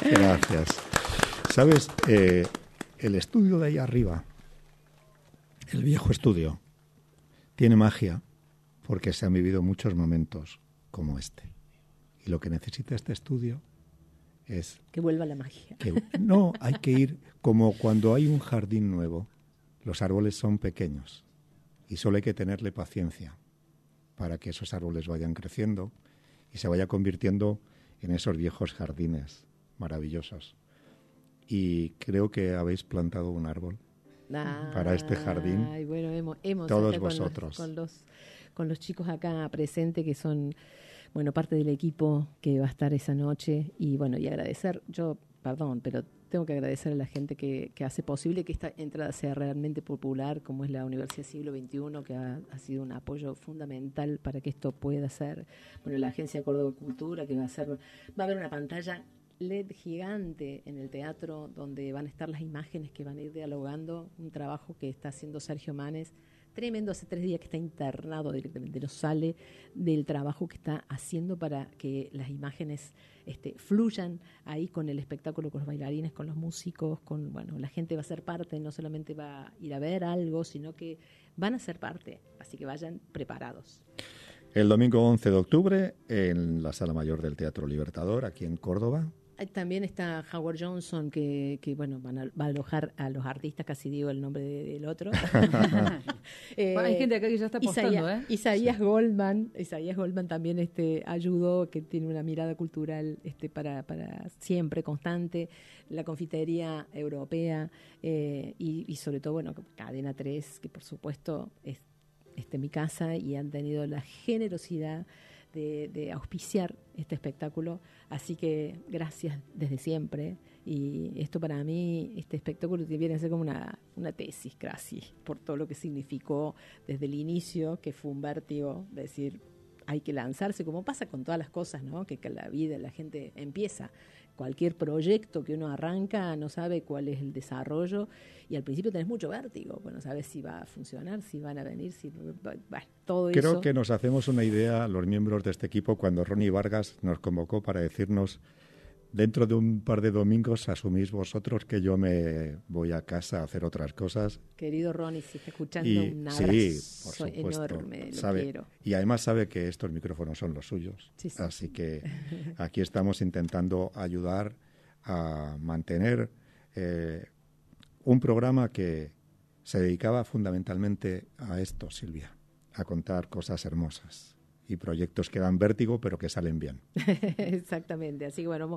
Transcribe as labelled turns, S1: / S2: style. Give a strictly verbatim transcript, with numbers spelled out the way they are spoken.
S1: Gracias. ¿Sabes? Eh, el estudio de ahí arriba, el viejo estudio, tiene magia porque se han vivido muchos momentos como este. Y lo que necesita este estudio es...
S2: Que vuelva la magia.
S1: Que, no, hay que ir como cuando hay un jardín nuevo. Los árboles son pequeños y solo hay que tenerle paciencia para que esos árboles vayan creciendo y se vaya convirtiendo en esos viejos jardines maravillosos. Y creo que habéis plantado un árbol ah, para este jardín.
S2: Ay, bueno, hemos, hemos
S1: todos vosotros.
S2: Con los, con, los, con los chicos acá presentes que son, bueno, parte del equipo que va a estar esa noche. Y bueno, y agradecer, yo, perdón, pero tengo que agradecer a la gente que, que hace posible que esta entrada sea realmente popular, como es la Universidad Siglo veintiuno, que ha, ha sido un apoyo fundamental para que esto pueda ser. Bueno, la Agencia Córdoba Cultura, que va a ser, va a haber una pantalla L E D gigante en el teatro donde van a estar las imágenes que van a ir dialogando, un trabajo que está haciendo Sergio Manes, tremendo, hace tres días que está internado, directamente no sale del trabajo que está haciendo para que las imágenes este, fluyan ahí con el espectáculo, con los bailarines, con los músicos, con, bueno, la gente va a ser parte, no solamente va a ir a ver algo, sino que van a ser parte, así que vayan preparados.
S1: El domingo once de octubre en la Sala Mayor del Teatro Libertador, aquí en Córdoba.
S2: También está Howard Johnson, que, que bueno, van a, va a alojar a los artistas, casi digo el nombre de, del otro.
S3: eh, Hay gente acá que ya está apostando,
S2: Isaías,
S3: ¿eh?
S2: Isaías sí. Goldman, Isaías Goldman también este, ayudó, que tiene una mirada cultural este, para, para siempre, constante. La confitería europea eh, y, y sobre todo, bueno, Cadena tres, que por supuesto es este, mi casa y han tenido la generosidad De, de auspiciar este espectáculo, así que gracias desde siempre. Y esto para mí, este espectáculo viene a ser como una, una tesis casi, por todo lo que significó desde el inicio, que fue un vértigo, de decir, hay que lanzarse, como pasa con todas las cosas, ¿no? Que, que la vida, la gente empieza. Cualquier proyecto que uno arranca no sabe cuál es el desarrollo y al principio tenés mucho vértigo, bueno, no sabes si va a funcionar, si van a venir, si bueno, todo
S1: Creo
S2: eso.
S1: Creo que nos hacemos una idea los miembros de este equipo cuando Ronnie Vargas nos convocó para decirnos: dentro de un par de domingos asumís vosotros que yo me voy a casa a hacer otras cosas.
S2: Querido Ronnie, si está escuchando,
S1: y,
S2: un abrazo
S1: sí, por supuesto,
S2: enorme, lo
S1: sabe,
S2: quiero.
S1: Y además sabe que estos micrófonos son los suyos.
S2: Sí, sí.
S1: Así que aquí estamos intentando ayudar a mantener eh, un programa que se dedicaba fundamentalmente a esto, Silvia, a contar cosas hermosas y proyectos que dan vértigo pero que salen bien.
S2: Exactamente, así que bueno,